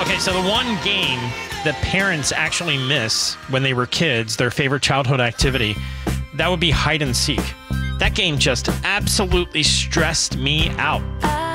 Okay, so the one game that parents actually miss when they were kids, their favorite childhood activity, that would be hide and seek. That game just absolutely stressed me out.